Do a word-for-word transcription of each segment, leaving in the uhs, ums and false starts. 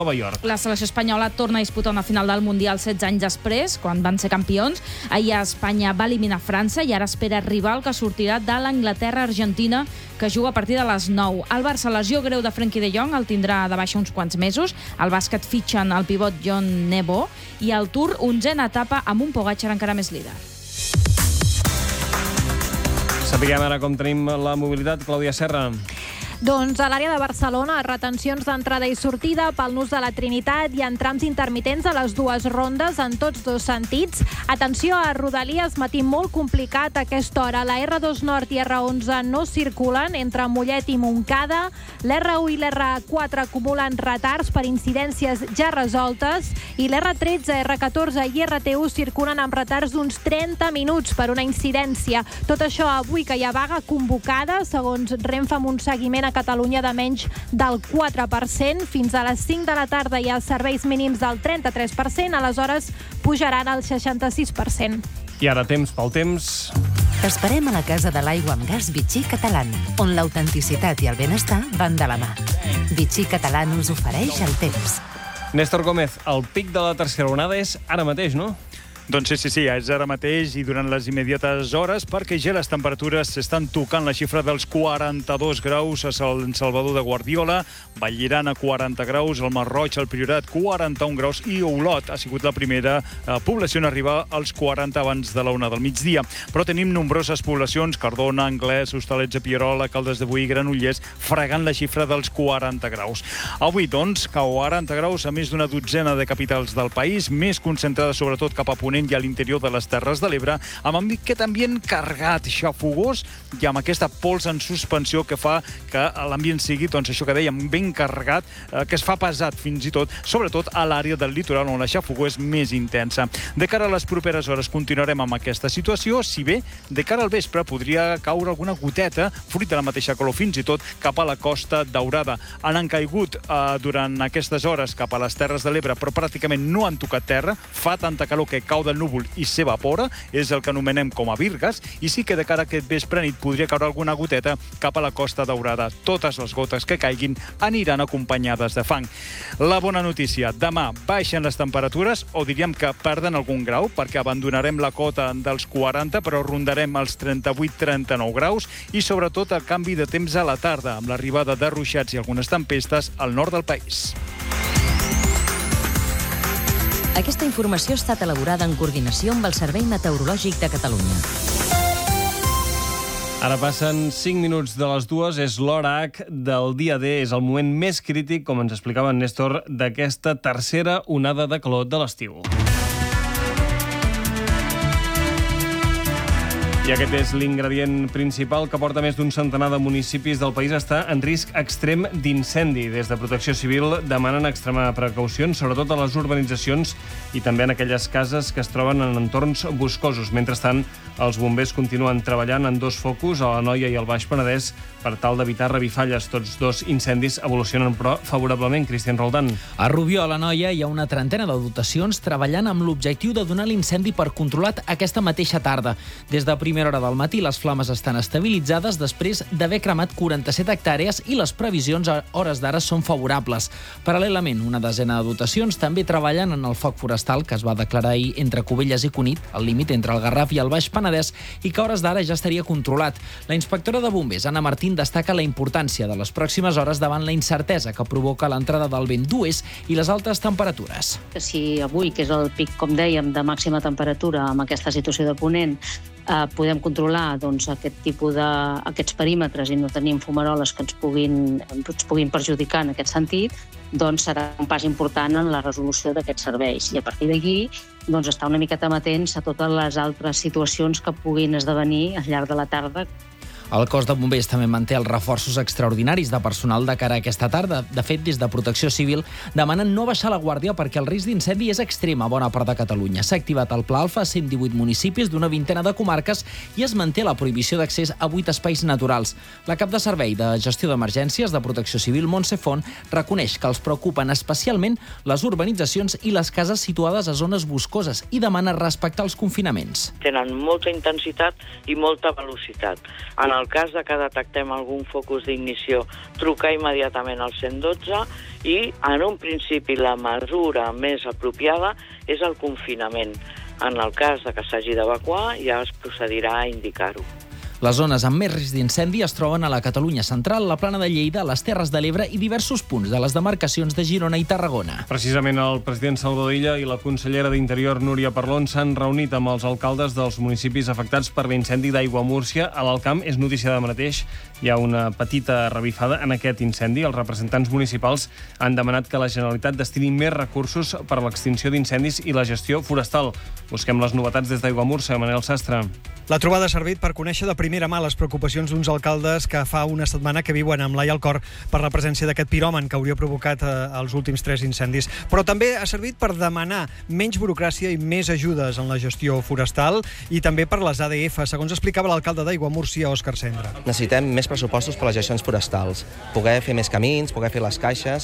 Nova York. La selecció espanyola torna a disputar una final del Mundial setze anys després, quan van ser campions. Ahir Espanya va eliminar França i ara espera rival que sortirà de l'Anglaterra-Argentina, que juga a partir de les nou. El Barça, lesió greu de Frenkie de Jong, el tindrà de baixa uns quants mesos. El bàsquet fitxen el pivot John Nebo i el Tour, onzena etapa amb un Pogačar encara més líder. Sapiguem ara com tenim la mobilitat. Clàudia Serra. Doncs a l'àrea de Barcelona, retencions d'entrada i sortida pel nus de la Trinitat i en trams intermitents a les dues rondes en tots dos sentits. Atenció a Rodalies, matí molt complicat a aquesta hora. La erre dos Nord i erre onze no circulen entre Mollet i Montcada. L'erre u i l'erre quatre acumulen retards per incidències ja resoltes i l'erre tretze, erre catorze i erre te u circulen amb retards d'uns trenta minuts per una incidència. Tot això avui que hi ha vaga convocada, segons Renfe, amb un seguiment a Catalunya de menys del quatre per cent. Fins a les cinc de la tarda hi ha serveis mínims del trenta-tres per cent, aleshores pujaran al seixanta-sis per cent. I ara temps pel temps. T'esperem a la Casa de l'Aigua amb Gas Vichy Catalán, on l'autenticitat i el benestar van de la mà. Vichy Catalán us ofereix el temps. Néstor Gómez, el pic de la tercera onada és ara mateix, no? Doncs sí, sí, sí, és ara mateix i durant les immediates hores, perquè ja les temperatures estan tocant la xifra dels quaranta-dos graus a Sant Salvador de Guardiola, Vallirana a quaranta graus, el Masroig, el Priorat, quaranta-un graus, i Olot ha sigut la primera eh, població en arribar als quaranta abans de la una del migdia. Però tenim nombroses poblacions, Cardona, Anglès, Hostalets de Pierola, Caldes de Boí, Granollers, fregant la xifra dels quaranta graus. Avui, doncs, quaranta graus a més d'una dotzena de capitals del país, més concentrada sobretot cap a Ponent i a l'interior de les Terres de l'Ebre, amb aquest ambient carregat, xafogós, i amb aquesta pols en suspensió que fa que l'ambient sigui, doncs això que dèiem, ben carregat, eh, que es fa pesat fins i tot, sobretot a l'àrea del litoral on la xafogó és més intensa. De cara a les properes hores continuarem amb aquesta situació, si bé de cara al vespre podria caure alguna goteta, fruit de la mateixa calor, fins i tot cap a la Costa Daurada. Han caigut eh, durant aquestes hores cap a les Terres de l'Ebre, però pràcticament no han tocat terra, fa tanta calor que cau del núvol i s'evapora, és el que anomenem com a virgues, i sí que de cara a aquest vespre nit podria caure alguna goteta cap a la Costa Daurada. Totes les gotes que caiguin aniran acompanyades de fang. La bona notícia, demà baixen les temperatures, o diríem que perden algun grau, perquè abandonarem la cota dels quaranta, però rondarem els trenta-vuit trenta-nou graus, i sobretot el canvi de temps a la tarda, amb l'arribada de ruixats i algunes tempestes al nord del país. Aquesta informació ha estat elaborada en coordinació amb el Servei Meteorològic de Catalunya. Ara passen cinc minuts de les dues, és l'hora H del dia D, és el moment més crític, com ens explicava en Néstor, d'aquesta tercera onada de calor de l'estiu. I aquest és l'ingredient principal que porta més d'un centenar de municipis del país a estar en risc extrem d'incendi. Des de Protecció Civil demanen extremar precaucions, sobretot a les urbanitzacions i també en aquelles cases que es troben en entorns boscosos. Mentrestant, els bombers continuen treballant en dos focus, a l'Anoia i al Baix Penedès, per tal d'evitar revifalles. Tots dos incendis evolucionen, però, favorablement. Cristian Roldán. A Rubió, a l'Anoia, hi ha una trentena de dotacions treballant amb l'objectiu de donar l'incendi per controlat aquesta mateixa tarda. Des de primera hora del matí, les flames estan estabilitzades després d'haver cremat quaranta-set hectàrees i les previsions a hores d'ara són favorables. Paral·lelament, una desena de dotacions també treballen en el foc forestal que es va declarar ahir entre Cubelles i Cunit, al límit entre el Garraf i el Baix Penedès, i que a hores d'ara ja estaria controlat. La inspectora de bombers, Anna Martín, destaca la importància de les pròximes hores davant la incertesa que provoca l'entrada del vent d'oest i les altes temperatures. Si avui, que és el pic, com dèiem, de màxima temperatura amb aquesta situació de ponent, eh, podem controlar doncs, aquest tipus de, aquests perímetres i no tenim fumaroles que ens puguin, ens puguin perjudicar en aquest sentit, doncs serà un pas important en la resolució d'aquests serveis. I a partir d'aquí doncs, estar una miqueta amatents a totes les altres situacions que puguin esdevenir al llarg de la tarda. El cos de bombers també manté els reforços extraordinaris de personal de cara a aquesta tarda. De fet, des de Protecció Civil demanen no baixar la guàrdia perquè el risc d'incendi és extrem a bona part de Catalunya. S'ha activat el Pla Alfa a cent divuit municipis d'una vintena de comarques i es manté la prohibició d'accés a vuit espais naturals. La cap de servei de gestió d'emergències de Protecció Civil, Montse Font, reconeix que els preocupen especialment les urbanitzacions i les cases situades a zones boscoses i demana respectar els confinaments. Tenen molta intensitat i molta velocitat. En el el cas de que detectem algun focus d'ignició, trucar immediatament al cent dotze i, en un principi, la mesura més apropiada és el confinament. En el cas de que s'hagi d'evacuar, ja es procedirà a indicar-ho. Les zones amb més risc d'incendi es troben a la Catalunya central, la Plana de Lleida, les Terres de l'Ebre i diversos punts de les demarcacions de Girona i Tarragona. Precisament el president Salvador Illa i la consellera d'Interior Núria Parlon s'han reunit amb els alcaldes dels municipis afectats per l'incendi d'Aigua Múrcia. A l'Alt Camp és notícia de mateix. Hi ha una petita revifada en aquest incendi. Els representants municipals han demanat que la Generalitat destini més recursos per a l'extinció d'incendis i la gestió forestal. Busquem les novetats des d'Aigua Múrcia. Manel Sastre. La trobada ha servit per conèixer de primera mà les preocupacions d'uns alcaldes que fa una setmana que viuen amb l'ai al cor per la presència d'aquest piròman que hauria provocat eh, els últims tres incendis. Però també ha servit per demanar menys burocràcia i més ajudes en la gestió forestal i també per les A D F, segons explicava l'alcalde d'Aigua Múrcia, Òscar Cendra. Necessitem més pressupostos per a les gestions forestals, poder fer més camins, poder fer les caixes,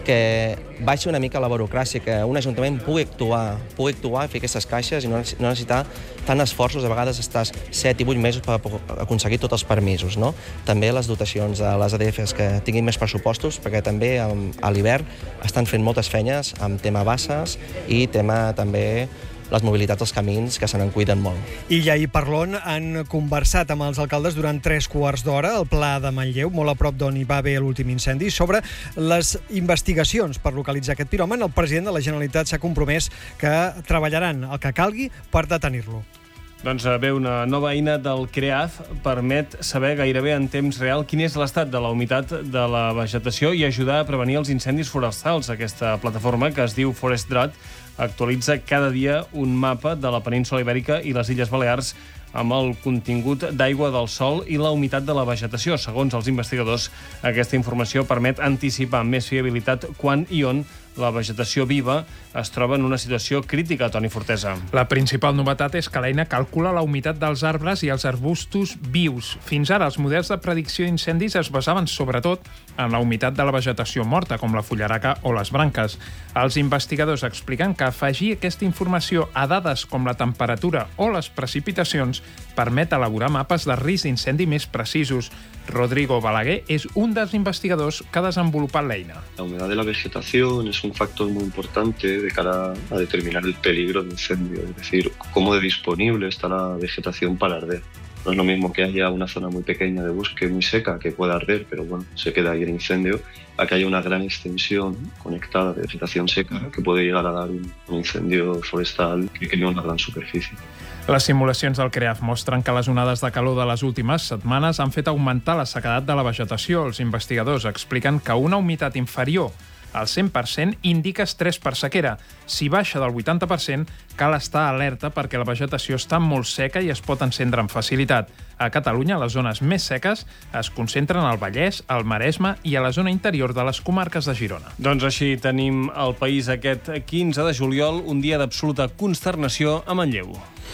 que baixi una mica la burocràcia, que un ajuntament pugui actuar, pugui actuar i fer aquestes caixes i no necessitar tant esforços, a vegades estàs set i vuit mesos per aconseguir tots els permisos, no? També les dotacions de les A D Fs que tinguin més pressupostos, perquè també a l'hivern estan fent moltes feines amb tema basses i tema també les mobilitats dels camins, que se n'en cuiden molt. Illa i Parlon han conversat amb els alcaldes durant tres quarts d'hora al Pla de Manlleu, molt a prop d'on hi va haver l'últim incendi, sobre les investigacions per localitzar aquest piròman. El president de la Generalitat s'ha compromès que treballaran el que calgui per detenir-lo. Doncs bé, una nova eina del CREAF permet saber gairebé en temps real quin és l'estat de la humitat de la vegetació i ajudar a prevenir els incendis forestals. Aquesta plataforma, que es diu ForestDrat, actualitza cada dia un mapa de la península Ibèrica i les Illes Balears amb el contingut d'aigua del sòl i la humitat de la vegetació. Segons els investigadors, aquesta informació permet anticipar amb més fiabilitat quan i on la vegetació viva es troba en una situació crítica, Toni Fortesa. La principal novetat és que l'eina calcula la humitat dels arbres i els arbustos vius. Fins ara, els models de predicció d'incendis es basaven sobretot en la humitat de la vegetació morta, com la fullaraca o les branques. Els investigadors expliquen que afegir aquesta informació a dades com la temperatura o les precipitacions permet elaborar mapes de risc d'incendi més precisos. Rodrigo Balaguer és un dels investigadors que ha desenvolupat l'eina. La humedad de la vegetación es un factor muy importante de cara a determinar el peligro de incendio, es decir, cómo de disponible está la vegetación para arder. No es lo mismo que haya una zona muy pequeña de bosque, muy seca, que pueda arder, pero bueno, se queda ahí el incendio, a que haya una gran extensión conectada de vegetación seca que puede llegar a dar un, un incendio forestal que queme una gran superficie. Les simulacions del CREAF mostren que les onades de calor de les últimes setmanes han fet augmentar la sequedat de la vegetació. Els investigadors expliquen que una humitat inferior al cent per cent indica estrès per sequera. Si baixa del vuitanta per cent, cal estar alerta perquè la vegetació està molt seca i es pot encendre amb facilitat. A Catalunya, les zones més seques es concentren al Vallès, al Maresme i a la zona interior de les comarques de Girona. Doncs així tenim el país aquest quinze de juliol, un dia d'absoluta consternació a Manlleu.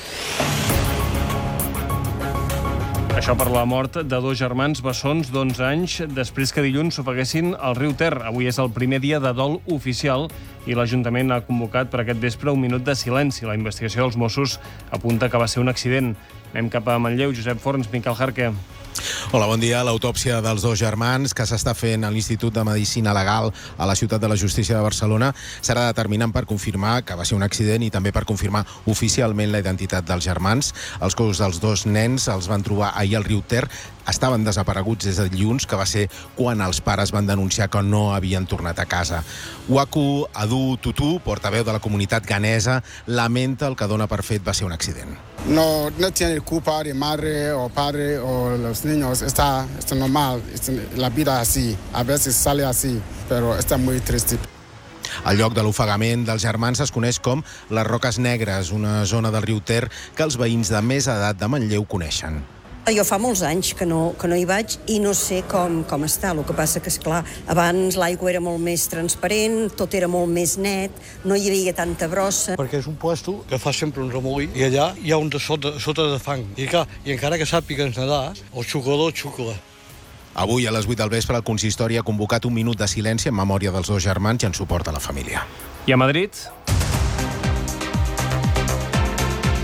Això per la mort de dos germans bessons d'onze anys després que dilluns s'ofeguessin al riu Ter. Avui és el primer dia de dol oficial i l'Ajuntament ha convocat per aquest vespre un minut de silenci. La investigació dels Mossos apunta que va ser un accident. Anem cap a Manlleu. Josep Forns, Miquel Jarque. Hola, bon dia. L'autòpsia dels dos germans que s'està fent a l'Institut de Medicina Legal a la Ciutat de la Justícia de Barcelona serà determinant per confirmar que va ser un accident i també per confirmar oficialment la identitat dels germans. Els cossos dels dos nens els van trobar ahir al riu Ter. Estaven desapareguts des de dilluns, que va ser quan els pares van denunciar que no havien tornat a casa. Waku Adu Tutu, portaveu de la comunitat ghanesa, lamenta el que dona per fet va ser un accident. No, no tiene culpa de madre o padre o los niños. Está, está normal. Está, la vida así. A veces sale así, pero está muy triste. El lloc de l'ofegament dels germans es coneix com les Roques Negres, una zona del riu Ter que els veïns de més edat de Manlleu coneixen. Jo fa molts anys que no, que no hi vaig i no sé com, com està. El que passa que, esclar, abans l'aigua era molt més transparent, tot era molt més net, no hi havia tanta brossa. Perquè és un puesto que fa sempre un remolí i allà hi ha un de sota, sota de fang. I, clar, i encara que sàpigues nedar, el xucador xucla. Avui, a les vuit del vespre, el consistori ha convocat un minut de silenci en memòria dels dos germans i en suport a la família. I a Madrid?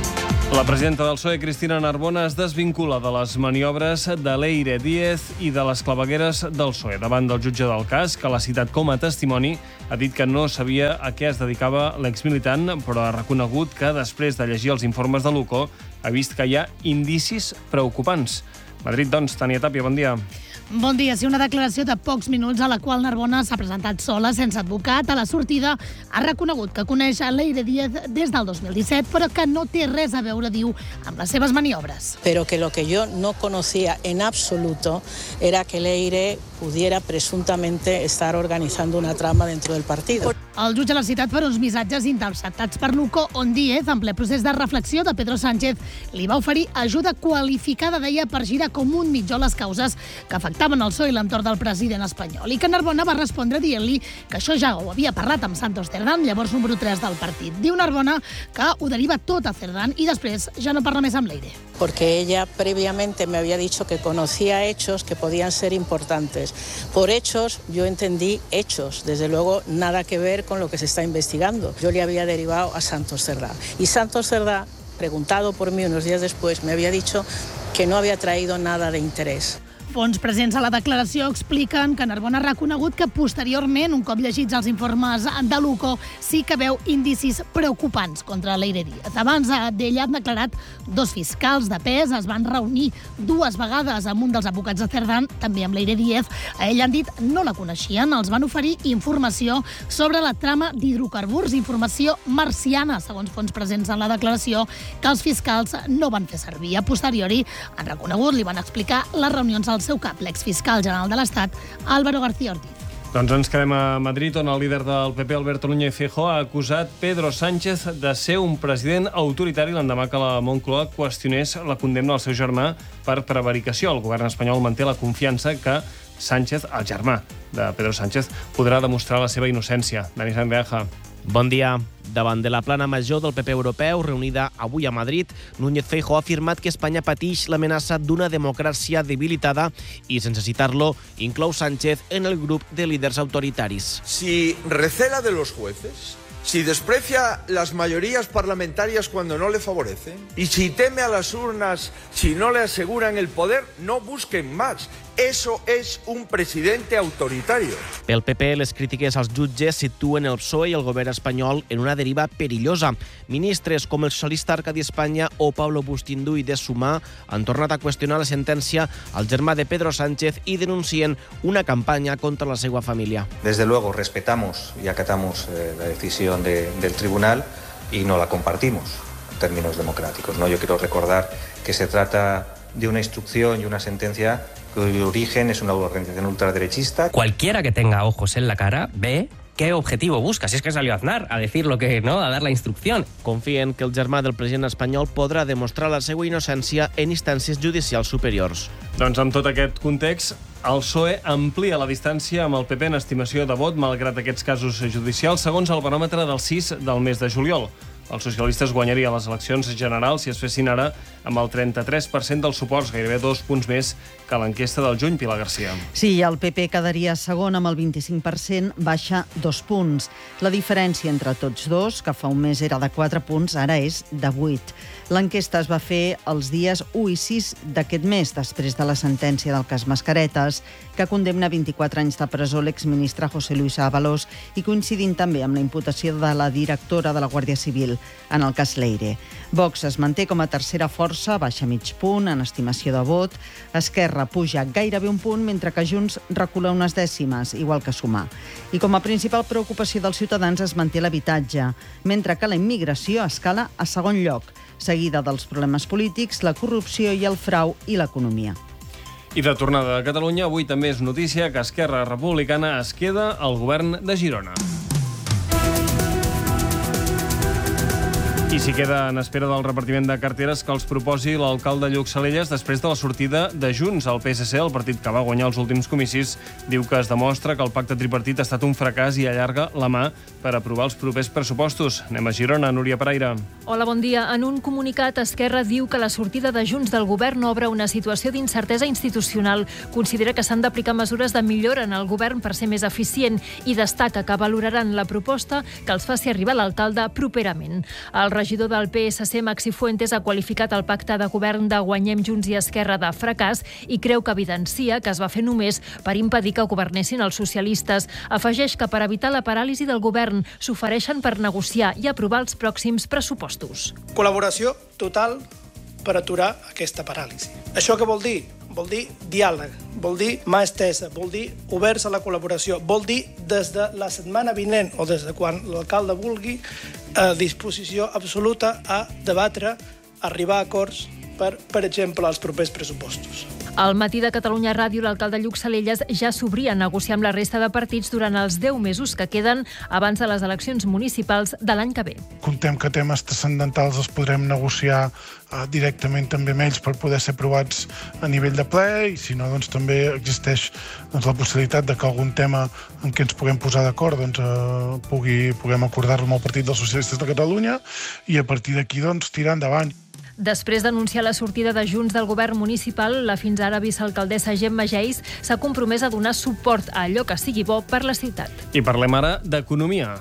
La presidenta del P S O E, Cristina Narbona, es desvincula de les maniobres de Leire Díez i de les clavegueres del P S O E. Davant del jutge del cas, que l'ha citat com a testimoni, ha dit que no sabia a què es dedicava l'exmilitant, però ha reconegut que després de llegir els informes de l'U C O ha vist que hi ha indicis preocupants. Madrid, doncs, Tània Tàpia, bon dia. Bon dia. Sí, una declaració de pocs minuts a la qual Narbona s'ha presentat sola, sense advocat. A la sortida ha reconegut que coneix a Leire Díez des del dos mil disset, però que no té res a veure, diu, amb les seves maniobres. Pero que lo que yo no conocía en absoluto era que Leire pudiera presuntamente estar organizando una trama dentro del partido. El jutge l'ha citat per uns missatges interceptats per l'U C O, on Díez, en ple procés de reflexió de Pedro Sánchez, li va oferir ajuda qualificada, deia, per girar com un mitjó les causes que afectaven el P S O E i l'entorn del president espanyol. I que Narbona va respondre dient-li que això ja ho havia parlat amb Santos Cerdán, llavors número tres del partit. Diu Narbona que ho deriva tot a Cerdán i després ja no parla més amb Leire. Porque ella previamente me había dicho que conocía hechos que podían ser importantes. Por hechos, yo entendí hechos, desde luego nada que ver con lo que se está investigando. Yo le había derivado a Santos Cerdá. Y Santos Cerdá, preguntado por mí unos días después, me había dicho que no había traído nada de interés. Fons presents a la declaració expliquen que Narbona ha reconegut que posteriorment, un cop llegits els informes de l'U C O, sí que veu indicis preocupants contra Leire Díez. Abans d'ella han declarat dos fiscals de pes, es van reunir dues vegades amb un dels advocats de Cerdán, també amb Leire Díez. A ella han dit no la coneixien, els van oferir informació sobre la trama d'hidrocarburs, informació marciana, segons fons presents en la declaració, que els fiscals no van fer servir. A posteriori han reconegut, li van explicar les reunions al seu cap, l'exfiscal general de l'Estat, Álvaro García Ortiz. Doncs ens quedem a Madrid, on el líder del P P, Alberto Núñez Feijóo, ha acusat Pedro Sánchez de ser un president autoritari l'endemà que la Moncloa qüestionés la condemna al seu germà per prevaricació. El govern espanyol manté la confiança que Sánchez, el germà de Pedro Sánchez, podrà demostrar la seva innocència. Dani Sangreaja. Bon dia. Davant de la plana major del P P europeu, reunida avui a Madrid, Núñez Feijóo ha afirmat que Espanya pateix l'amenaça d'una democràcia debilitada i, sense citar-lo, inclou Sánchez en el grup de líders autoritaris. Si recela de los jueces, si desprecia las mayorías parlamentarias cuando no le favorecen, y si teme a las urnas si no le aseguran el poder, no busquen más. Eso es un presidente autoritario. Pel P P, les crítiques als jutges situen el P S O E i el govern espanyol en una deriva perillosa. Ministres com el socialista Arcadi Espanya o Pablo Bustinduy de Sumar han tornat a qüestionar la sentència al germà de Pedro Sánchez i denuncien una campanya contra la seva família. Desde luego respetamos y acatamos eh, la decisión de, del tribunal y no la compartimos en términos democráticos, ¿no? Yo quiero recordar que se trata de una instrucción y una sentencia cuyo origen es una organización ultraderechista. Cualquiera que tenga ojos en la cara ve qué objetivo busca. Si es que salió Aznar a decir lo que, ¿no?, a dar la instrucción. Confien que el germà del president espanyol podrà demostrar la seva innocència en instàncies judicials superiors. Doncs amb tot aquest context, el P S O E amplia la distància amb el P P en estimació de vot, malgrat aquests casos judicials, segons el baròmetre del sis del mes de juliol. Els socialistes guanyarien les eleccions generals si es fessin ara amb el trenta-tres per cent dels suports, gairebé dos punts més que l'enquesta del juny, Pilar García. Sí, el P P quedaria segon amb el vint-i-cinc per cent, baixa dos punts. La diferència entre tots dos, que fa un mes era de quatre punts, ara és de vuit. L'enquesta es va fer els dies u i sis d'aquest mes, després de la sentència del cas Mascaretes, que condemna a vint-i-quatre anys de presó l'exministre José Luis Ábalos i coincidint també amb la imputació de la directora de la Guàrdia Civil en el cas Leire. Vox es manté com a tercera força, baixa mig punt en estimació de vot. Esquerra puja gairebé un punt, mentre que Junts recula unes dècimes, igual que Sumar. I com a principal preocupació dels ciutadans es manté l'habitatge, mentre que la immigració escala a segon lloc, seguida dels problemes polítics, la corrupció i el frau i l'economia. I de tornada a Catalunya, avui també és notícia que Esquerra Republicana es queda al govern de Girona. I s'hi queda en espera del repartiment de carteres que els proposi l'alcalde Lluc Salelles després de la sortida de Junts. El P S C, el partit que va guanyar els últims comicis, diu que es demostra que el pacte tripartit ha estat un fracàs i allarga la mà per aprovar els propers pressupostos. Anem a Girona, Núria Pereira. Hola, bon dia. En un comunicat, Esquerra diu que la sortida de Junts del govern obre una situació d'incertesa institucional. Considera que s'han d'aplicar mesures de millora en el govern per ser més eficient i destaca que valoraran la proposta que els faci arribar l'alcalde properament. El regidor del P S C, Maxi Fuentes, ha qualificat el pacte de govern de Guanyem Junts i Esquerra de fracàs i creu que evidencia que es va fer només per impedir que governessin els socialistes. Afegeix que per evitar la paràlisi del govern s'ofereixen per negociar i aprovar els pròxims pressupostos. Col·laboració total per aturar aquesta paràlisi. Això què vol dir? Vol dir diàleg, vol dir mà estesa, vol dir oberts a la col·laboració, vol dir des de la setmana vinent o des de quan l'alcalde vulgui, a disposició absoluta a debatre, arribar a acords per, per exemple, els propers pressupostos. Al matí de Catalunya Ràdio, l'alcalde Lluc Salelles ja s'obria a negociar amb la resta de partits durant els deu mesos que queden abans de les eleccions municipals de l'any que ve. Contem que temes transcendentals els podrem negociar eh, directament també amb ells per poder ser aprovats a nivell de ple i si no, doncs també existeix doncs, la possibilitat de que algun tema en què ens puguem posar d'acord doncs, eh, pugui, puguem acordar-lo amb el Partit dels Socialistes de Catalunya i a partir d'aquí doncs, tirar endavant. Després d'anunciar la sortida de Junts del govern municipal, la fins ara vicealcaldessa Gemma Geis s'ha compromès a donar suport a allò que sigui bo per la ciutat. I parlem ara d'economia.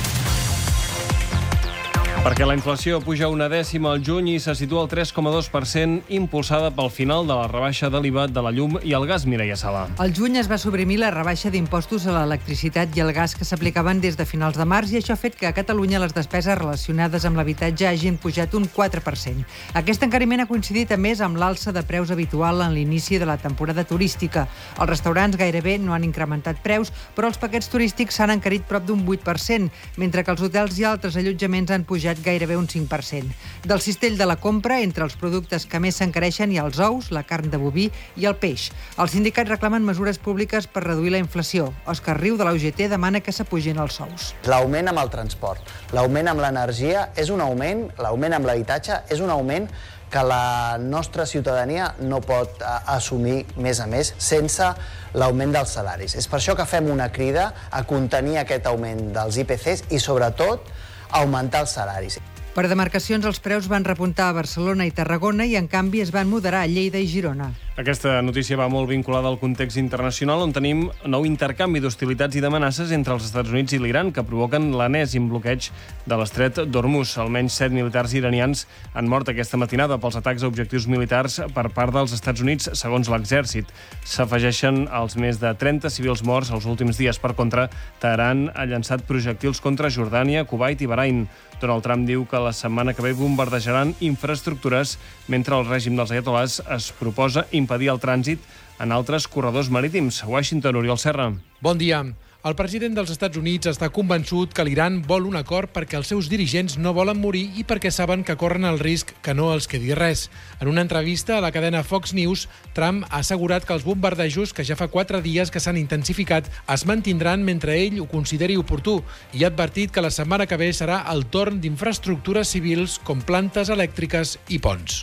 Perquè la inflació puja una dècima al juny i se situa al tres coma dos per cent, impulsada pel final de la rebaixa de l'I V A de la llum i el gas, Mireia Sala. Al juny es va suprimir la rebaixa d'impostos a l'electricitat i el gas que s'aplicaven des de finals de març i això ha fet que a Catalunya les despeses relacionades amb l'habitatge hagin pujat un quatre per cent. Aquest encariment ha coincidit a més amb l'alça de preus habitual en l'inici de la temporada turística. Els restaurants gairebé no han incrementat preus, però els paquets turístics s'han encarit prop d'un vuit per cent, mentre que els hotels i altres allotjaments han pujat gairebé un cinc per cent. Del cistell de la compra, entre els productes que més s'encareixen hi ha els ous, la carn de boví i el peix. Els sindicats reclamen mesures públiques per reduir la inflació. Òscar Riu, de la U G T, demana que s'apugin els sous. L'augment amb el transport, l'augment amb l'energia és un augment, l'augment amb l'habitatge és un augment que la nostra ciutadania no pot assumir més a més sense l'augment dels salaris. És per això que fem una crida a contenir aquest augment dels I P Cs i, sobretot, augmentar els salaris. Per demarcacions, els preus van repuntar a Barcelona i Tarragona i, en canvi, es van moderar a Lleida i Girona. Aquesta notícia va molt vinculada al context internacional, on tenim nou intercanvi d'hostilitats i d'amenaces entre els Estats Units i l'Iran, que provoquen l'enèsim bloqueig de l'estret d'Hormuz. Almenys set militars iranians han mort aquesta matinada pels atacs a objectius militars per part dels Estats Units, segons l'exèrcit. S'afegeixen els més de trenta civils morts els últims dies. Per contra, Teheran ha llançat projectils contra Jordània, Kuwait i Bahrain. Donald Trump diu que la setmana que ve bombardejaran infraestructures mentre el règim dels ayatolás es proposa impedir el trànsit en altres corredors marítims. Washington, Oriol Serra. Bon dia. El president dels Estats Units està convençut que l'Iran vol un acord perquè els seus dirigents no volen morir i perquè saben que corren el risc que no els quedi res. En una entrevista a la cadena Fox News, Trump ha assegurat que els bombardejos, que ja fa quatre dies que s'han intensificat, es mantindran mentre ell ho consideri oportú i ha advertit que la setmana que ve serà el torn d'infraestructures civils com plantes elèctriques i ponts.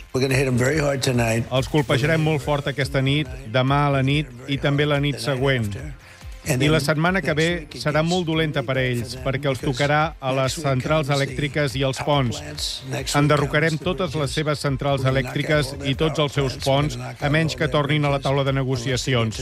Els colpejarem molt fort aquesta nit, demà a la nit i també la nit següent. I la setmana que ve serà molt dolenta per a ells, perquè els tocarà a les centrals elèctriques i els ponts. Enderrocarem totes les seves centrals elèctriques i tots els seus ponts, a menys que tornin a la taula de negociacions.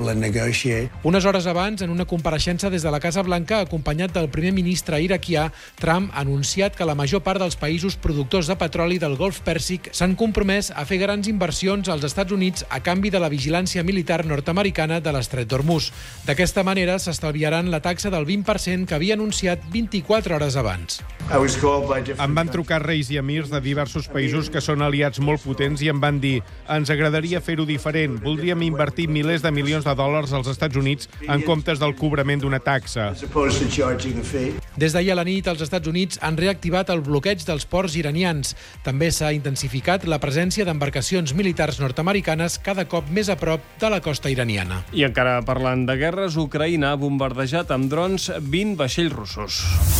Unes hores abans, en una compareixença des de la Casa Blanca, acompanyat del primer ministre iraquià, Trump ha anunciat que la major part dels països productors de petroli del Golf Pèrsic s'han compromès a fer grans inversions als Estats Units a canvi de la vigilància militar nord-americana de l'estret d'Hormuz. D'aquesta D'aquesta manera s'estalviaran la taxa del vint per cent que havia anunciat vint-i-quatre hores abans. Em van trucar reis i emirs de diversos països que són aliats molt potents i em van dir ens agradaria fer-ho diferent, voldríem invertir milers de milions de dòlars als Estats Units en comptes del cobrament d'una taxa. Des d'ahir a la nit, els Estats Units han reactivat el bloqueig dels ports iranians. També s'ha intensificat la presència d'embarcacions militars nord-americanes cada cop més a prop de la costa iraniana. I encara parlant de guerres, Ucraïna ha bombardejat amb drons vint vaixells russos.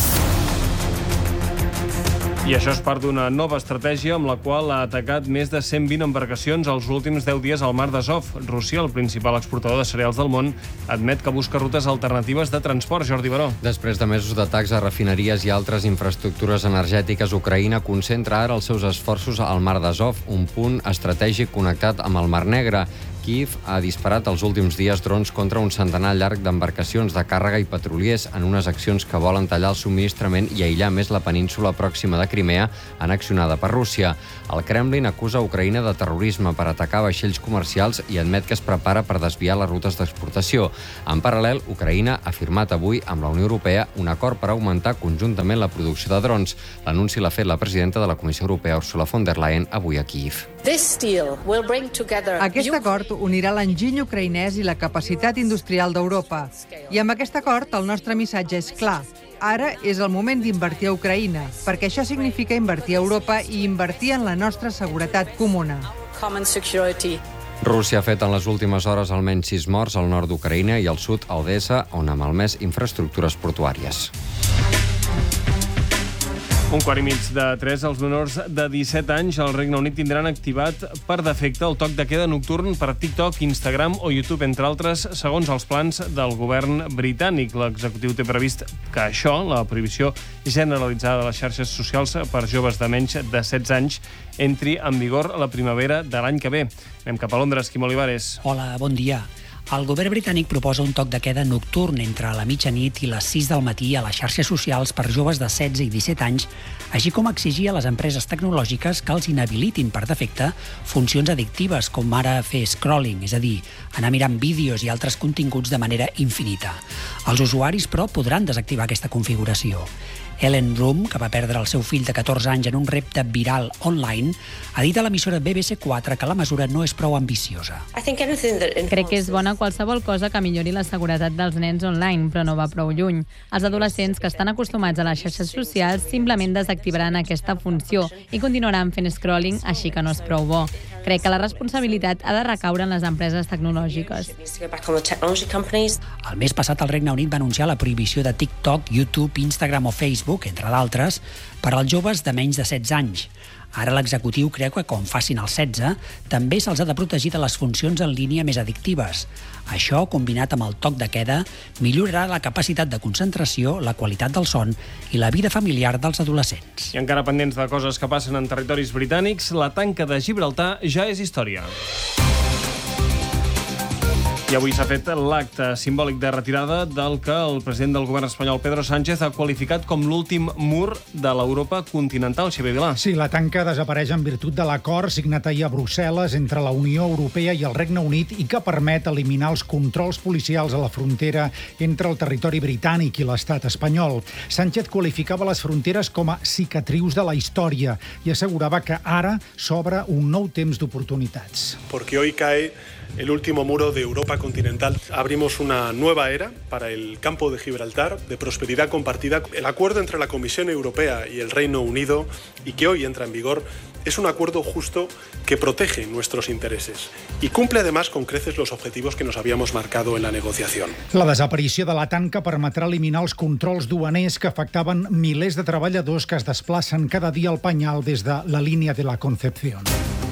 I això és part d'una nova estratègia amb la qual ha atacat més de cent vint embarcacions els últims deu dies al mar d'Azov. Rússia, el principal exportador de cereals del món, admet que busca rutes alternatives de transport. Jordi Baró. Després de mesos d'atacs a refineries i altres infraestructures energètiques, Ucraïna concentra ara els seus esforços al mar d'Azov, un punt estratègic connectat amb el Mar Negre. Kíev ha disparat els últims dies drons contra un centenar llarg d'embarcacions de càrrega i petroliers en unes accions que volen tallar el subministrament i aïllar més la península pròxima de Crimea, annexionada per Rússia. El Kremlin acusa Ucraïna de terrorisme per atacar vaixells comercials i admet que es prepara per desviar les rutes d'exportació. En paral·lel, Ucraïna ha firmat avui amb la Unió Europea un acord per augmentar conjuntament la producció de drons. L'anunci l'ha fet la presidenta de la Comissió Europea, Ursula von der Leyen, avui a Kíev. Aquest acord unirà l'enginy ucraïnès i la capacitat industrial d'Europa. I amb aquest acord el nostre missatge és clar. Ara és el moment d'invertir a Ucraïna, perquè això significa invertir a Europa i invertir en la nostra seguretat comuna. Rússia ha fet en les últimes hores almenys sis morts al nord d'Ucraïna i al sud a Odessa, on ha malmès infraestructures portuàries. Un quart i mig de tres, els menors de disset anys al Regne Unit tindran activat per defecte el toc de queda nocturn per TikTok, Instagram o YouTube, entre altres, segons els plans del govern britànic. L'executiu té previst que això, la prohibició generalitzada de les xarxes socials per joves de menys de setze anys, entri en vigor a la primavera de l'any que ve. Anem cap a Londres, Quim Olivares. Hola, bon dia. El govern britànic proposa un toc de queda nocturn entre la mitjanit i les sis del matí a les xarxes socials per joves de setze i disset anys, així com exigir a les empreses tecnològiques que els inhabilitin per defecte funcions addictives com ara fer scrolling, és a dir, anar mirant vídeos i altres continguts de manera infinita. Els usuaris, però, podran desactivar aquesta configuració. Ellen Room, que va perdre el seu fill de catorze anys en un repte viral online, ha dit a l'emissora B B C quatre que la mesura no és prou ambiciosa. Crec que és bona qualsevol cosa que millori la seguretat dels nens online, però no va prou lluny. Els adolescents que estan acostumats a les xarxes socials simplement desactivaran aquesta funció i continuaran fent scrolling, així que no és prou bo. Crec que la responsabilitat ha de recaure en les empreses tecnològiques. El mes passat el Regne Unit va anunciar la prohibició de TikTok, YouTube, Instagram o Facebook, entre d'altres, per als joves de menys de setze anys. Ara l'executiu creu que, com facin els setze, també se'ls ha de protegir de les funcions en línia més addictives. Això, combinat amb el toc de queda, millorarà la capacitat de concentració, la qualitat del son i la vida familiar dels adolescents. I encara pendents de coses que passen en territoris britànics, la tanca de Gibraltar ja és història. I avui s'ha fet l'acte simbòlic de retirada del que el president del govern espanyol, Pedro Sánchez, ha qualificat com l'últim mur de l'Europa continental. Xavier Vilà. Sí, la tanca desapareix en virtut de l'acord signat ahir a Brussel·les entre la Unió Europea i el Regne Unit i que permet eliminar els controls policials a la frontera entre el territori britànic i l'estat espanyol. Sánchez qualificava les fronteres com a cicatrius de la història i assegurava que ara s'obre un nou temps d'oportunitats. Porque hoy cae el último muro de Europa continental. Abrimos una nueva era para el campo de Gibraltar, de prosperidad compartida. El acuerdo entre la Comisión Europea y el Reino Unido, y que hoy entra en vigor, es un acuerdo justo que protege nuestros intereses y cumple además con creces los objetivos que nos habíamos marcado en la negociación. La desaparició de la tanca permetrà eliminar els controls duaners que afectaven milers de treballadors que es desplacen cada dia al Penyal des de la línia de la Concepción.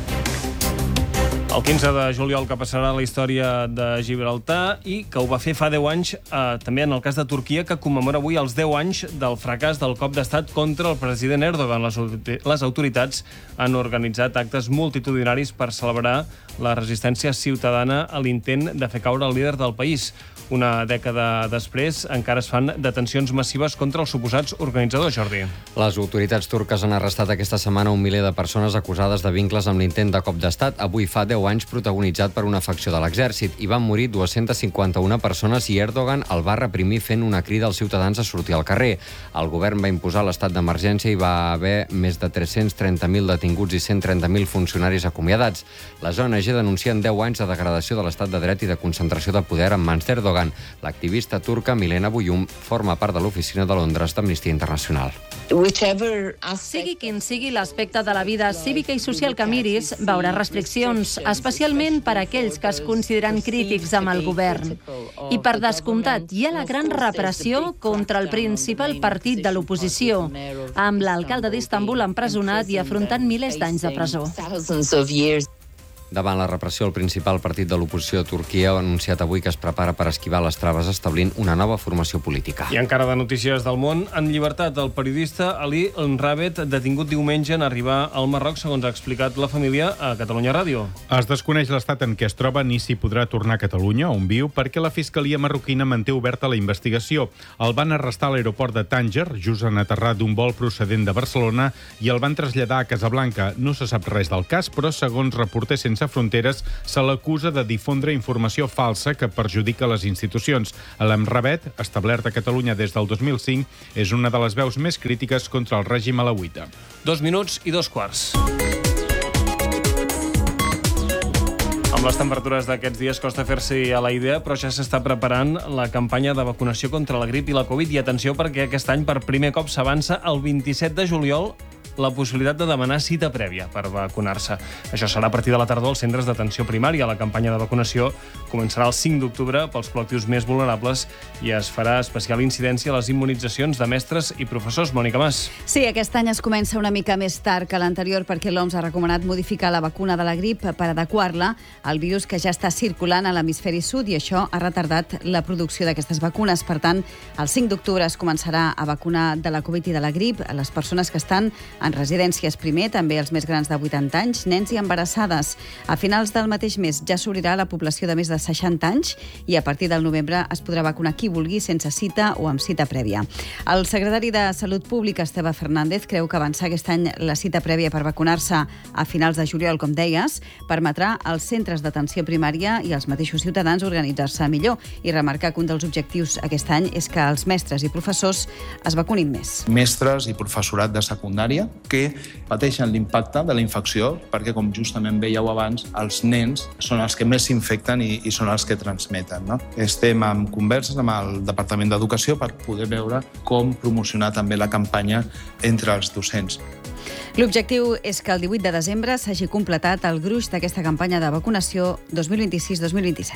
El quinze de juliol que passarà la història de Gibraltar i que ho va fer fa deu anys, eh, també en el cas de Turquia, que commemora avui els deu anys del fracàs del cop d'estat contra el president Erdogan. Les, les autoritats han organitzat actes multitudinaris per celebrar la resistència ciutadana a l'intent de fer caure el líder del país. Una dècada després, encara es fan detencions massives contra els suposats organitzadors, Jordi. Les autoritats turques han arrestat aquesta setmana un miler de persones acusades de vincles amb l'intent de cop d'estat, avui fa deu anys protagonitzat per una facció de l'exèrcit. Hi van morir dues-centes cinquanta-una persones i Erdogan el va reprimir fent una crida als ciutadans a sortir al carrer. El govern va imposar l'estat d'emergència i va haver més de tres-cents trenta mil detinguts i cent trenta mil funcionaris acomiadats. Les O N G denuncien deu anys de degradació de l'estat de dret i de concentració de poder en mans d'Erdogan. L'activista turca Milena Buyum forma part de l'oficina de Londres d'Amnistia Internacional. Sigui quin sigui l'aspecte de la vida cívica i social que miris, veurà restriccions, especialment per a aquells que es consideren crítics amb el govern. I per descomptat, hi ha la gran repressió contra el principal partit de l'oposició, amb l'alcalde d'Istanbul empresonat i afrontant milers d'anys de presó. Davant la repressió, el principal partit de l'oposició de Turquia ha anunciat avui que es prepara per esquivar les traves establint una nova formació política. I encara de notícies del món, en llibertat el periodista Ali Nrabet, detingut diumenge en arribar al Marroc, segons ha explicat la família a Catalunya Ràdio. Es desconeix l'estat en què es troba ni si podrà tornar a Catalunya, on viu, perquè la Fiscalia marroquina manté oberta la investigació. El van arrestar a l'aeroport de Tànger, just en aterrar d'un vol procedent de Barcelona, i el van traslladar a Casablanca. No se sap res del cas, però, segons Reporters Sense Fronteres, se l'acusa de difondre informació falsa que perjudica les institucions. L'Nrabet, establert a Catalunya des del dos mil cinc, és una de les veus més crítiques contra el règim alauita. Dos minuts i dos quarts. Amb les temperatures d'aquests dies costa fer-s'hi a la idea, però ja s'està preparant la campanya de vacunació contra la grip i la Covid. I atenció, perquè aquest any per primer cop s'avança el vint-i-set de juliol la possibilitat de demanar cita prèvia per vacunar-se. Això serà a partir de la tardor als centres d'atenció primària. La campanya de vacunació començarà el cinc d'octubre pels col·lectius més vulnerables i es farà especial incidència a les immunitzacions de mestres i professors. Mònica Mas. Sí, aquest any es comença una mica més tard que l'anterior perquè l'O M S ha recomanat modificar la vacuna de la grip per adequar-la al virus que ja està circulant a l'hemisferi sud i això ha retardat la producció d'aquestes vacunes. Per tant, el cinc d'octubre es començarà a vacunar de la Covid i de la grip a les persones que estan en residències primer, també els més grans de vuitanta anys, nens i embarassades. A finals del mateix mes ja s'obrirà la població de més de seixanta anys i a partir del novembre es podrà vacunar qui vulgui sense cita o amb cita prèvia. El secretari de Salut Pública, Esteve Fernández, creu que avançar aquest any la cita prèvia per vacunar-se a finals de juliol, com deies, permetrà als centres d'atenció primària i als mateixos ciutadans organitzar-se millor i remarcar que un dels objectius aquest any és que els mestres i professors es vacunin més. Mestres i professorat de secundària que pateixen l'impacte de la infecció perquè, com justament veieu abans, els nens són els que més s'infecten i, i són els que transmeten. No? Estem en converses amb el Departament d'Educació per poder veure com promocionar també la campanya entre els docents. L'objectiu és que el divuit de desembre s'hagi completat el gruix d'aquesta campanya de vacunació dos mil vint-i-sis dos mil vint-i-set.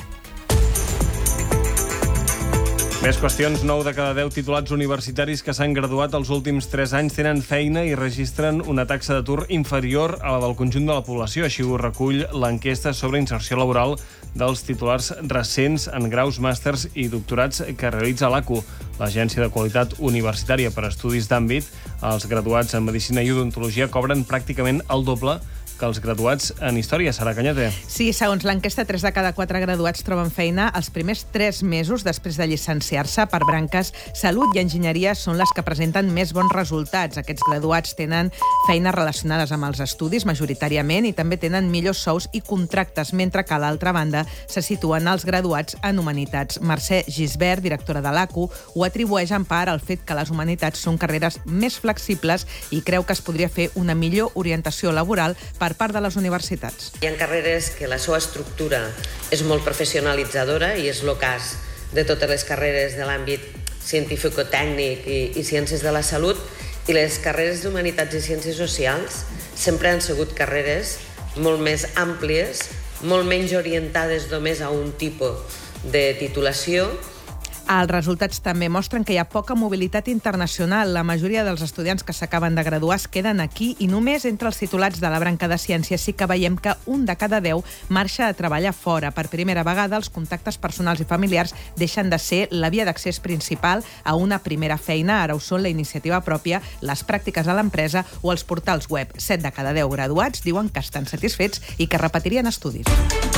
Més qüestions. nou de cada deu titulats universitaris que s'han graduat els últims tres anys tenen feina i registren una taxa d'atur inferior a la del conjunt de la població. Així ho recull l'enquesta sobre inserció laboral dels titulars recents en graus, màsters i doctorats que realitza l'A C U, l'Agència de Qualitat Universitària per Estudis d'Àmbit. Els graduats en Medicina i Odontologia cobren pràcticament el doble que els graduats en Història. Sara Cañete. Sí, segons l'enquesta, tres de cada quatre graduats troben feina els primers tres mesos després de llicenciar-se. Per branques, Salut i Enginyeria són les que presenten més bons resultats. Aquests graduats tenen feines relacionades amb els estudis, majoritàriament, i també tenen millors sous i contractes, mentre que a l'altra banda se situen els graduats en Humanitats. Mercè Gisbert, directora de l'A C U, ho atribueix en part al fet que les Humanitats són carreres més flexibles i creu que es podria fer una millor orientació laboral per part de les universitats. Hi ha carreres que la seva estructura és molt professionalitzadora i és el cas de totes les carreres de l'àmbit científico-tècnic i, i ciències de la salut, i les carreres d'Humanitats i Ciències Socials sempre han sigut carreres molt més àmplies, molt menys orientades només a un tipus de titulació. Els resultats també mostren que hi ha poca mobilitat internacional. La majoria dels estudiants que s'acaben de graduar es queden aquí i només entre els titulats de la branca de Ciències sí que veiem que un de cada deu marxa a treballar fora. Per primera vegada, els contactes personals i familiars deixen de ser la via d'accés principal a una primera feina. Ara ho són la iniciativa pròpia, les pràctiques a l'empresa o els portals web. Set de cada deu graduats diuen que estan satisfets i que repetirien estudis.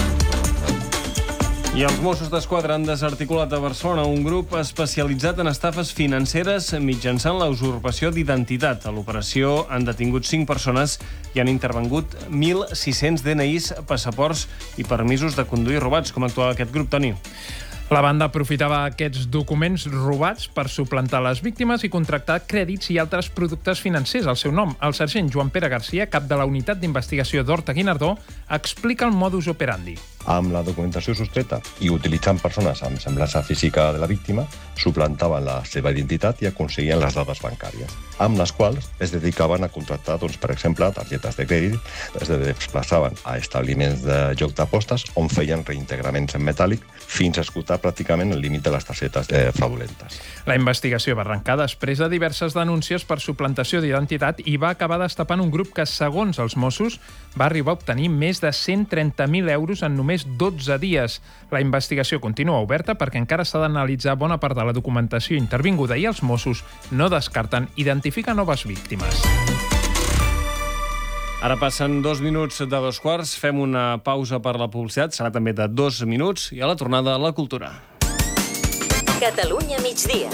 I els Mossos d'Esquadra han desarticulat a Barcelona un grup especialitzat en estafes financeres mitjançant la usurpació d'identitat. A l'operació han detingut cinc persones i han intervengut mil sis-cents D N Is, passaports i permisos de conduir robats. Com actuava aquest grup, Toni? La banda aprofitava aquests documents robats per suplantar les víctimes i contractar crèdits i altres productes financers al seu nom. El sergent Joan Pere Garcia, cap de la unitat d'investigació d'Horta Guinardó, explica el modus operandi. amb la documentació sostreta i utilitzant persones amb semblança física de la víctima, suplantaven la seva identitat i aconseguien les dades bancàries, amb les quals es dedicaven a contractar, doncs, per exemple, targetes de crèdit, es desplaçaven a establiments de joc d'apostes on feien reintegraments en metàl·lic fins a esgotar pràcticament el límit de les targetes eh, fraudulentes. La investigació va arrencar després de diverses denúncies per suplantació d'identitat i va acabar destapant un grup que, segons els Mossos, va arribar a obtenir més de cent trenta mil euros en només dotze dies. La investigació continua oberta perquè encara s'ha d'analitzar bona part de la documentació intervinguda i els Mossos no descarten identificar noves víctimes. Ara passen dos minuts de dos quarts, fem una pausa per la publicitat, serà també de dos minuts, i a la tornada a la cultura. Catalunya migdia.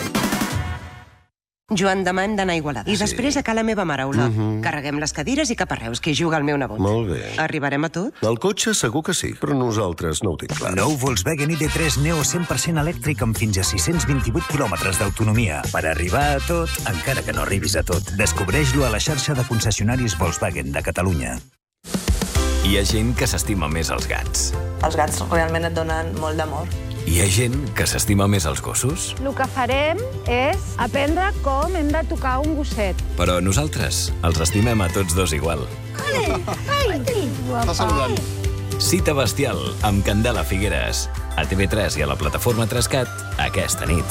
Joan, demà hem d'anar a Igualada. I després a ca la meva mare, Olà. Mhm. Carreguem les cadires i cap a Reus, que hi juga el meu nebot. Molt bé. Arribarem a tot? El cotxe segur que sí, però nosaltres no ho tinc clar. Nou Volkswagen I D tres Neo cent per cent elèctric amb fins a sis-cents vint-i-vuit quilòmetres d'autonomia. Per arribar a tot, encara que no arribis a tot. Descobreix-lo a la xarxa de concessionaris Volkswagen de Catalunya. Hi ha gent que s'estima més els gats. Els gats realment et donen molt d'amor. Hi ha gent que s'estima més els gossos. El que farem és aprendre com hem de tocar un gosset. Però nosaltres els estimem a tots dos igual. Està saludant. Cita bestial amb Candela Figueres. A T V tres i a la plataforma Trascat aquesta nit.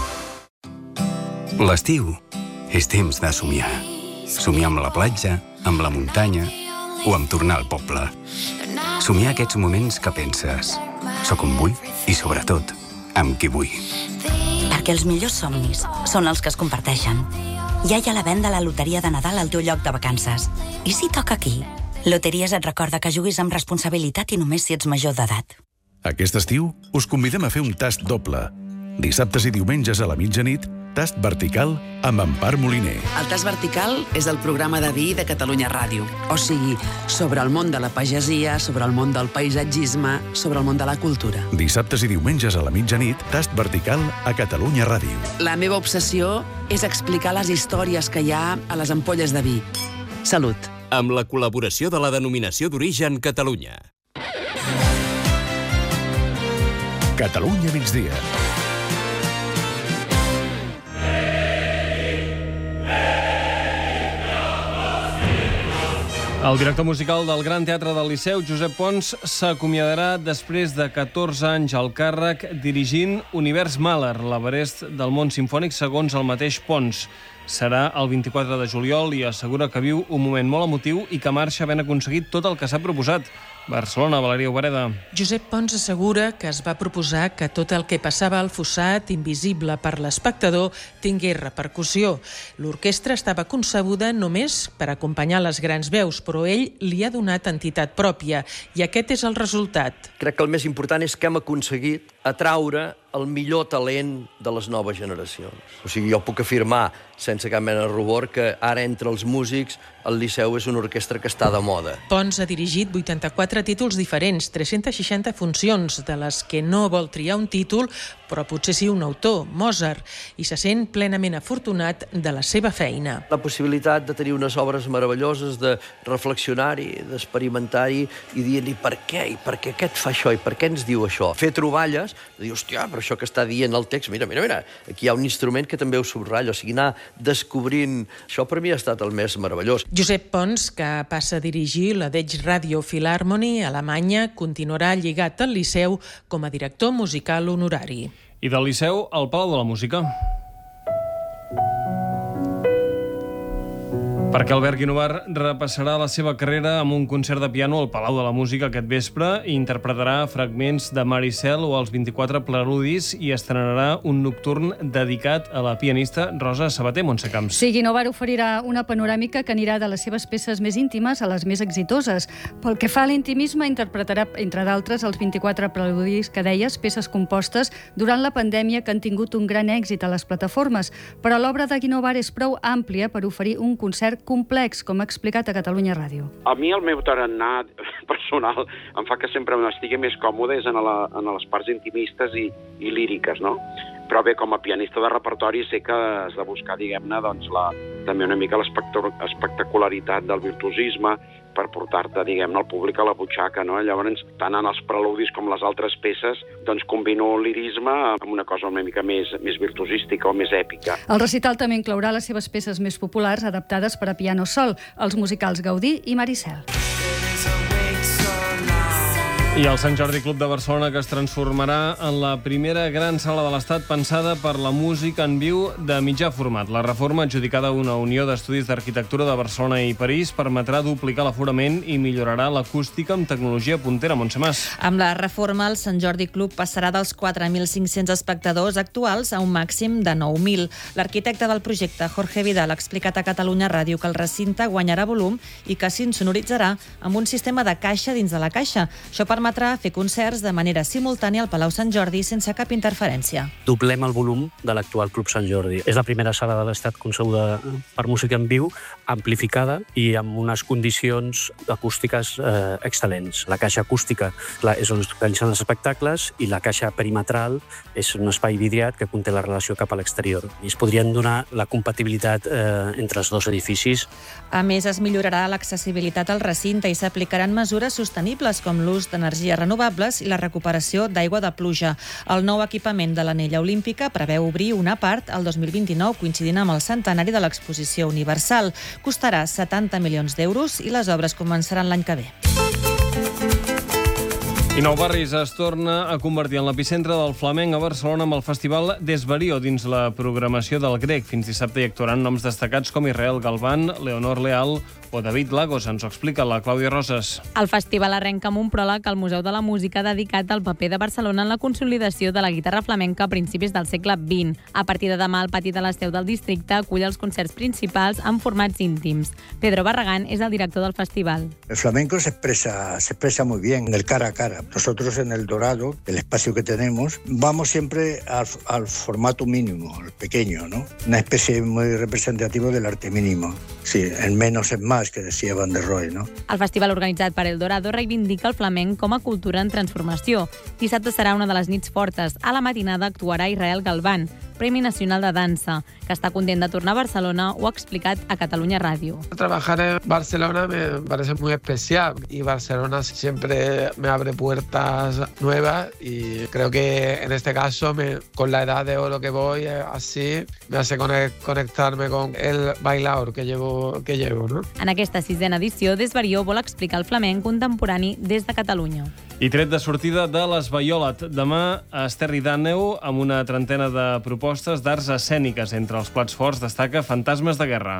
L'estiu és temps de somiar. Somiar amb la platja, amb la muntanya o amb tornar al poble. Somiar aquests moments que penses soc on vull i, sobretot, amb qui vull. Perquè els millors somnis són els que es comparteixen. Ja hi ha la venda a la loteria de Nadal al teu lloc de vacances. I si toca aquí? Loteries et recorda que juguis amb responsabilitat i només si ets major d'edat. Aquest estiu us convidem a fer un tast doble. Dissabtes i diumenges a la mitjanit, tast vertical amb Empar Moliner. El tast vertical és el programa de vi de Catalunya Ràdio. O sigui, sobre el món de la pagesia, sobre el món del paisatgisme, sobre el món de la cultura. Dissabtes i diumenges a la mitjanit, tast vertical a Catalunya Ràdio. La meva obsessió és explicar les històries que hi ha a les ampolles de vi. Salut. Amb la col·laboració de la Denominació d'Origen Catalunya. Catalunya migdia. El director musical del Gran Teatre del Liceu, Josep Pons, s'acomiadarà després de catorze anys al càrrec dirigint Univers Mahler, l'Everest del món simfònic, segons el mateix Pons. Serà el vint-i-quatre de juliol i assegura que viu un moment molt emotiu i que marxa ben aconseguit tot el que s'ha proposat. Barcelona, Valeria Obereda. Josep Pons assegura que es va proposar que tot el que passava al fossat, invisible per l'espectador, tingués repercussió. L'orquestra estava concebuda només per acompanyar les grans veus, però ell li ha donat entitat pròpia i aquest és el resultat. Crec que el més important és que hem aconseguit atraure el millor talent de les noves generacions. O sigui, jo puc afirmar, sense cap mena de rubor, que ara entre els músics el Liceu és una orquestra que està de moda. Pons ha dirigit vuitanta-quatre títols diferents, tres-centes seixanta funcions, de les que no vol triar un títol, però potser sí un autor, Mozart, i se sent plenament afortunat de la seva feina. La possibilitat de tenir unes obres meravelloses, de reflexionar-hi, d'experimentar-hi i dir-li per què, i per què aquest fa això, i per què ens diu això. Fer troballes, de dir, hòstia, però això que està dient el text, mira, mira, mira, aquí hi ha un instrument que també ho subratlla, o sigui, anar descobrint... Això per mi ha estat el més meravellós. Josep Pons, que passa a dirigir la Deutsche Radio Philharmonie a Alemanya, continuarà lligat al Liceu com a director musical honorari. I del Liceu al Palau de la Música. Perquè Albert Guinovar repassarà la seva carrera amb un concert de piano al Palau de la Música aquest vespre i interpretarà fragments de Maricel o els vint-i-quatre preludis i estrenarà un nocturn dedicat a la pianista Rosa Sabater, Montse Camps. Sí, Guinovar oferirà una panoràmica que anirà de les seves peces més íntimes a les més exitoses. Pel que fa a l'intimisme, interpretarà, entre d'altres, els vint-i-quatre preludis que deies, peces compostes durant la pandèmia que han tingut un gran èxit a les plataformes. Però l'obra de Guinovar és prou àmplia per oferir un concert complex, com ha explicat a Catalunya Ràdio. A mi el meu tarannà personal em fa que sempre m'estigui més còmode és en, la, en les parts intimistes i, i líriques, no? Però bé, com a pianista de repertori sé que has de buscar, diguem-ne, doncs la, també una mica l'espectacularitat del virtuosisme, per portar-te, diguem-ne, al públic a la butxaca, no? Llavors, tant en els preludis com les altres peces, doncs combino el lirisme amb una cosa una mica més, més virtuosística o més èpica. El recital també inclourà les seves peces més populars adaptades per a piano sol, els musicals Gaudí i Maricel. I el Sant Jordi Club de Barcelona, que es transformarà en la primera gran sala de l'Estat pensada per la música en viu de mitjà format. La reforma, adjudicada a una Unió d'Estudis d'Arquitectura de Barcelona i París, permetrà duplicar l'aforament i millorarà l'acústica amb tecnologia puntera. Montse Mas. Amb la reforma, el Sant Jordi Club passarà dels quatre mil cinc-cents espectadors actuals a un màxim de nou mil. L'arquitecte del projecte, Jorge Vidal, ha explicat a Catalunya Ràdio que el recinte guanyarà volum i que s'insonoritzarà amb un sistema de caixa dins de la caixa. Això permetrà fer concerts de manera simultània al Palau Sant Jordi sense cap interferència. Doblem el volum de l'actual Club Sant Jordi. És la primera sala de l'Estat concebuda per música en viu, amplificada i amb unes condicions acústiques eh, excel·lents. La caixa acústica la, és on es realitzen els espectacles i la caixa perimetral és un espai vidriat que conté la relació cap a l'exterior. I es podrien donar la compatibilitat eh, entre els dos edificis. A més, es millorarà l'accessibilitat al recinte i s'aplicaran mesures sostenibles com l'ús d'energies renovables i la recuperació d'aigua de pluja. El nou equipament de l'Anella Olímpica preveu obrir una part el dos mil vint-i-nou, coincidint amb el centenari de l'Exposició Universal. Costarà setanta milions d'euros i les obres començaran l'any que ve. I Nou Barris es torna a convertir en l'epicentre del flamenc a Barcelona amb el festival Desvarío dins la programació del grec. Fins dissabte hi actuaran noms destacats com Israel Galván, Leonor Leal o David Lagos. Ens ho explica la Clàudia Roses. El festival arrenca amb un pròleg al Museu de la Música dedicat al paper de Barcelona en la consolidació de la guitarra flamenca a principis del segle vint. A partir de demà, el pati de l'Esteu del districte acull els concerts principals en formats íntims. Pedro Barragán és el director del festival. El flamenco se expresa, se expresa muy bien en el cara a cara. Nosotros en El Dorado, el espacio que tenemos, vamos siempre al, al formato mínimo, al pequeño, ¿no? Una especie muy representativa del arte mínimo. Sí, el menos es más, que decía Van der Rohe, ¿no? El festival organitzat per El Dorado reivindica el flamenc com a cultura en transformació. Dissabte serà una de les nits fortes. A la matinada actuarà Israel Galván, Premi Nacional de Dansa, que està content de tornar a Barcelona, ho ha explicat a Catalunya Ràdio. Trabajar en Barcelona me parece muy especial y Barcelona siempre me abre puertas nuevas y creo que en este caso, me, con la edad de oro que voy, así, me hace conectarme con el bailador que llevo, que llevo, ¿no? En aquesta sisena edició, Desvarío vol explicar el flamenc contemporani des de Catalunya. I tret de sortida de les Baiolet. Demà a Esterri d'Àneu, amb una trentena de propostes d'arts escèniques. Entre els plats forts destaca Fantasmes de guerra.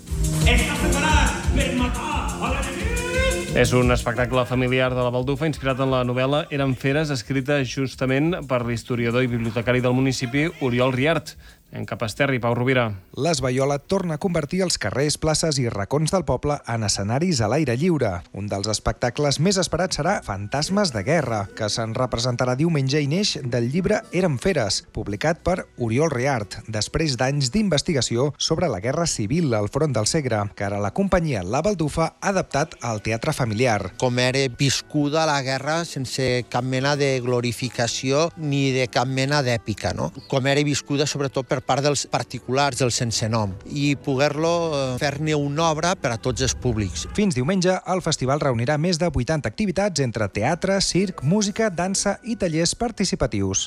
Està preparat per matar a l'enemic! És un espectacle familiar de la Baldufa inspirat en la novel·la Eren feres, escrita justament per l'historiador i bibliotecari del municipi Oriol Riart. En cap a Esterri, Pau Rovira. Les Baiolet torna a convertir els carrers, places i racons del poble en escenaris a l'aire lliure. Un dels espectacles més esperats serà Fantasmes de guerra, que se'n representarà diumenge i neix del llibre Eren feres, publicat per Oriol Riart, després d'anys d'investigació sobre la guerra civil al front del Segre, que ara la companyia La Baldufa ha adaptat al teatre familiar. Com era viscuda la guerra sense cap mena de glorificació ni de cap mena d'èpica, no? Com era viscuda sobretot per part dels particulars, del sense nom, i poder-lo fer-ne una obra per a tots els públics. Fins diumenge, el festival reunirà més de vuitanta activitats entre teatre, circ, música, dansa i tallers participatius.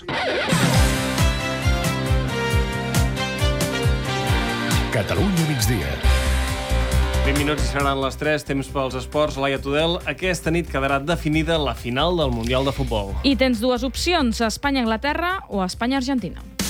Catalunya migdia. vint minuts i seran les tres, temps pels esports. Laia Tudel, aquesta nit quedarà definida la final del Mundial de Futbol. I tens dues opcions, Espanya-Anglaterra o Espanya-Argentina.